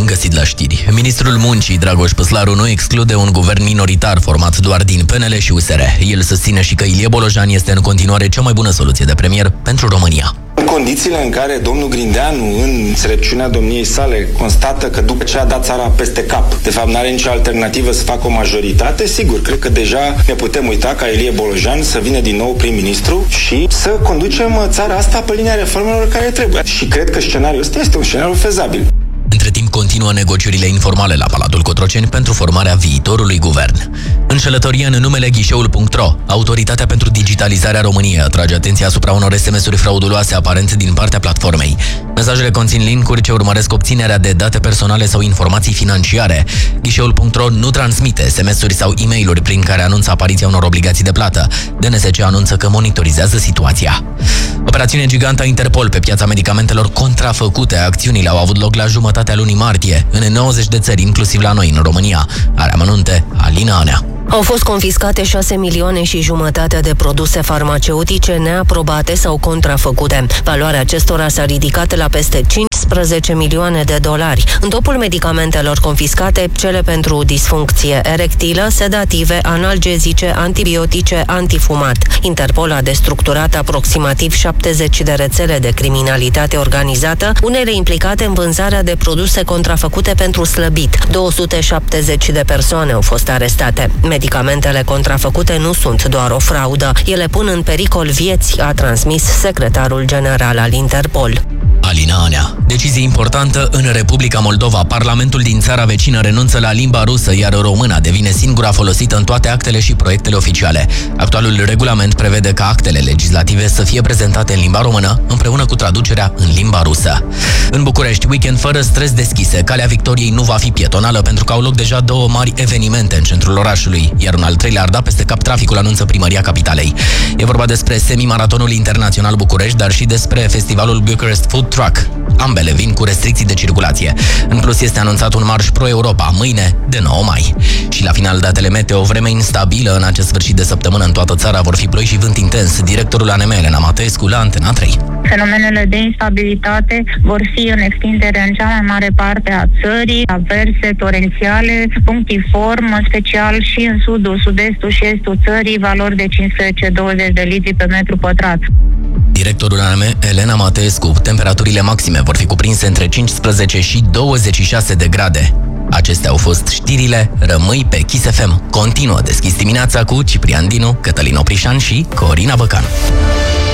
Bun găsit la știri. Ministrul Muncii, Dragoș Păslaru, nu exclude un guvern minoritar format doar din PNL și USR. El susține și că Ilie Bolojan este în continuare cea mai bună soluție de premier pentru România. În condițiile în care domnul Grindeanu, în înțelepciunea domniei sale, constată că după ce a dat țara peste cap, de fapt n-are nicio alternativă să facă o majoritate, sigur, cred că deja ne putem uita ca Ilie Bolojan să vină din nou prim-ministru și să conducem țara asta pe linia reformelor care trebuie. Și cred că scenariul ăsta este un scenariu fezabil. Între timp continuă negocierile informale la Palatul Cotroceni pentru formarea viitorului guvern. Înșelătorie în numele Ghișeul.ro. Autoritatea pentru Digitalizarea României atrage atenția asupra unor SMS-uri frauduloase aparent din partea platformei. Mesajele conțin linkuri ce urmăresc obținerea de date personale sau informații financiare. Ghișeul.ro nu transmite SMS-uri sau e-mail-uri prin care anunță apariția unor obligații de plată. DNSC anunță că monitorizează situația. Operațiune gigantă a Interpol pe piața medicamentelor contrafăcute. Acțiunile au avut loc la jumătatea lunii martie, în 90 de țări, inclusiv la noi, în România. Are amănunte Alina Anea. Au fost confiscate 6 milioane și jumătate de produse farmaceutice neaprobate sau contrafăcute. Valoarea acestora s-a ridicat la peste 15 milioane de dolari. În topul medicamentelor confiscate, cele pentru disfuncție erectilă, sedative, analgezice, antibiotice, antifumat. Interpol a destructurat aproximativ 70 de rețele de criminalitate organizată, unele implicate în vânzarea de produse contrafăcute pentru slăbit. 270 de persoane au fost arestate. Medicamentele contrafăcute nu sunt doar o fraudă, ele pun în pericol vieți, a transmis secretarul general al Interpol. Alina Anea. Decizie importantă în Republica Moldova. Parlamentul din țara vecină renunță la limba rusă, iar româna devine singura folosită în toate actele și proiectele oficiale. Actualul regulament prevede ca actele legislative să fie prezentate în limba română, împreună cu traducerea în limba rusă. În București, weekend fără stres deschise. Calea Victoriei nu va fi pietonală pentru că au loc deja 2 mari evenimente în centrul orașului, iar un al 3-lea ar da peste cap traficul, anunță Primăria Capitalei. E vorba despre semi-maratonul internațional București, dar și despre festivalul Bucharest Food Truck. Ambele vin cu restricții de circulație. În plus, este anunțat un marș pro-Europa mâine, de 9 mai. Și la final, datele meteo, vreme instabilă în acest sfârșit de săptămână în toată țara, vor fi ploi și vânt intens. Directorul ANM, Elena Mateescu, la Antena 3. Fenomenele de instabilitate vor fi în extindere în cea mai mare parte a țării, averse torențiale, punctiform, în special și în sudul, sud-estul și estul țării, valori de 15-20 de litri pe metru pătrat. Directorul ANM, Elena Mateescu, temperaturile maxime vor fi cuprinse între 15 și 26 de grade. Acestea au fost știrile, rămâi pe Kiss FM. Continuă deschis dimineața cu Ciprian Dinu, Cătălin Oprișan și Corina Băcan.